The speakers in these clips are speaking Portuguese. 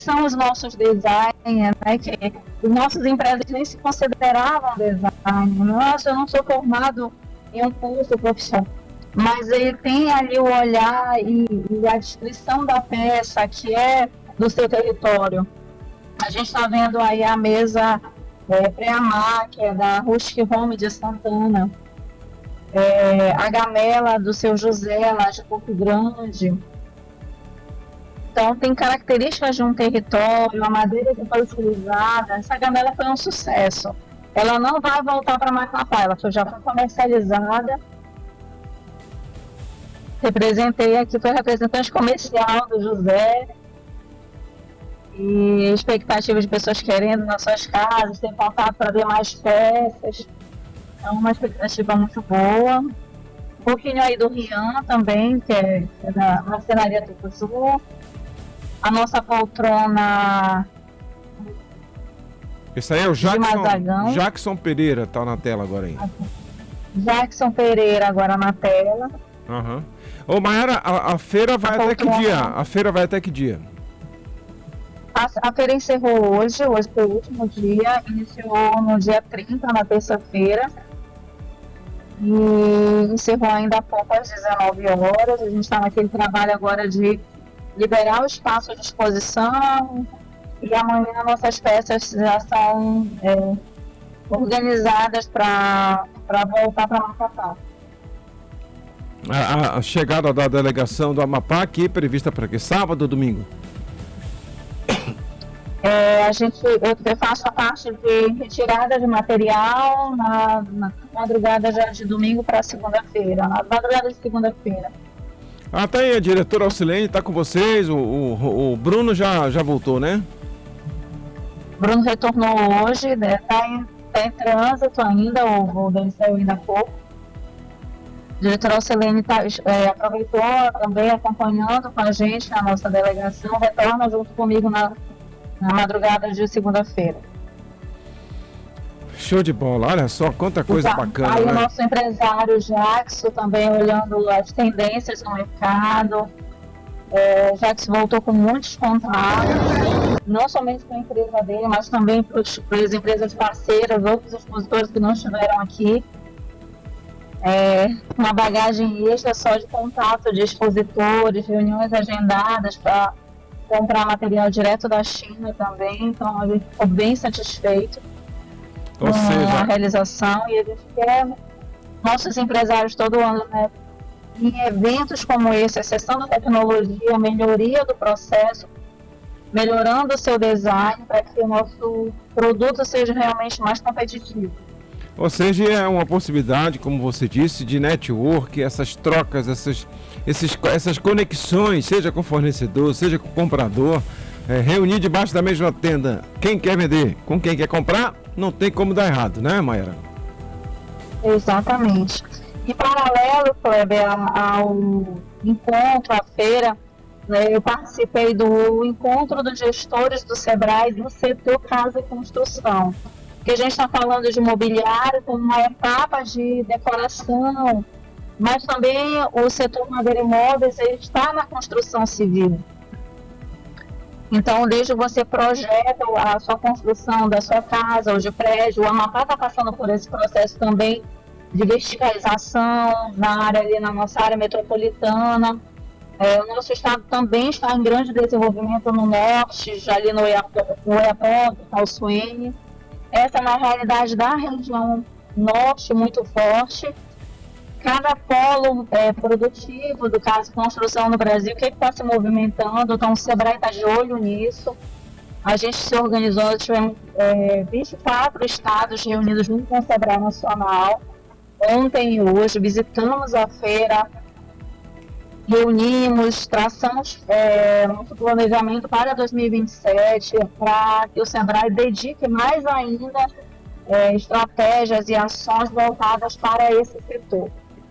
são os nossos designers, né? Que os nossos empresas nem se consideravam design. Nossa, eu não sou formado em um curso profissional, mas ele tem ali o olhar e a descrição da peça que é do seu território. A gente está vendo aí a mesa pré-amar, que é da Rustic Home de Santana, a gamela do seu José, lá de Porto Grande. Então, tem características de um território, a madeira que foi utilizada. Essa gamela foi um sucesso. Ela não vai voltar para Macapá, ela já foi comercializada. Representei aqui, foi representante comercial do José. E expectativa de pessoas querendo nas suas casas, ter contato para ver mais peças. É uma expectativa muito boa. Um pouquinho aí do Rian também, que é da marcenaria Tucuzu. A nossa poltrona. Esse aí é o Jackson Pereira, tá na tela agora aí. Jackson Pereira agora na tela. Uhum. Ô, Mayara, a feira vai até que dia? A feira vai até que dia? A feira encerrou hoje foi o último dia, iniciou no dia 30, na terça-feira, e encerrou ainda há pouco, às 19 horas. A gente está naquele trabalho agora de liberar o espaço de exposição, e amanhã nossas peças já são organizadas para voltar para Macapá. A chegada da delegação do Amapá aqui prevista para que? Sábado ou domingo? Eu faço a parte de retirada de material na madrugada já de domingo para segunda-feira, na madrugada de segunda-feira. Tá aí, a diretora Alcilene está com vocês, o Bruno já voltou, né? Bruno retornou hoje, né? Tá em trânsito ainda, o voo dele saiu ainda há pouco. A diretora Alcilene aproveitou também acompanhando com a gente na nossa delegação, retorna junto comigo na madrugada de segunda-feira. Show de bola, olha só quanta coisa bacana. Aí, né? O nosso empresário Jackson também olhando as tendências no mercado. Jackson voltou com muitos contratos, não somente para a empresa dele, mas também para as empresas parceiras, outros expositores que não estiveram aqui. Uma bagagem extra só de contato de expositores, reuniões agendadas para comprar material direto da China também. Então a gente ficou bem satisfeito com a realização, e a gente quer nossos empresários todo ano, né, em eventos como esse, acessando a tecnologia, melhoria do processo, melhorando o seu design para que o nosso produto seja realmente mais competitivo. Ou seja, é uma possibilidade, como você disse, de network, essas trocas, essas conexões, seja com fornecedor, seja com comprador, reunir debaixo da mesma tenda quem quer vender com quem quer comprar, não tem como dar errado, né, Mayara? Exatamente. E paralelo, Kleber, ao encontro, à feira, né, eu participei do encontro dos gestores do Sebrae do setor casa e construção. Porque a gente está falando de mobiliário como uma etapa de decoração, mas também o setor madeira e móveis está na construção civil. Então, desde você projeta a sua construção da sua casa ou de prédio, o Amapá está passando por esse processo também de verticalização na área ali, na nossa área metropolitana. O nosso estado também está em grande desenvolvimento no norte, já ali no Oiapoque, Calçoene. Essa é uma realidade da região norte muito forte. Cada polo produtivo, do caso construção no Brasil, o que está se movimentando? Então o Sebrae está de olho nisso. A gente se organizou, tivemos 24 estados reunidos junto com o Sebrae Nacional. Ontem e hoje visitamos a feira, reunimos, traçamos nosso planejamento para 2027, para que o Sebrae dedique mais ainda estratégias e ações voltadas para esse setor.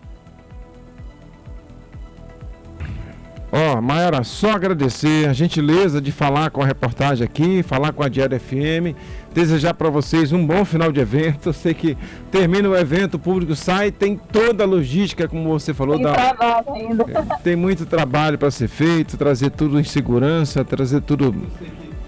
Mayara, só agradecer a gentileza de falar com a reportagem aqui, falar com a Diário FM, desejar para vocês um bom final de evento. Eu sei que termina o evento, o público sai, tem toda a logística, como você falou. Trabalho ainda. Tem muito trabalho para ser feito, trazer tudo em segurança, trazer tudo